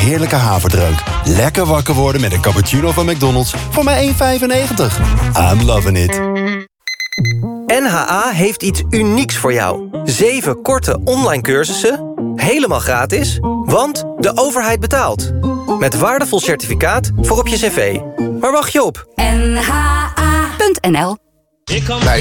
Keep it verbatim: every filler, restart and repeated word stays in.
heerlijke haverdrank. Lekker wakker worden met een cappuccino van McDonald's voor maar één vijfennegentig. I'm loving it. N H A heeft iets unieks voor jou. Zeven korte online cursussen, helemaal gratis, want de overheid betaalt. Met waardevol certificaat voor op je cv. Waar wacht je op? N H A punt N L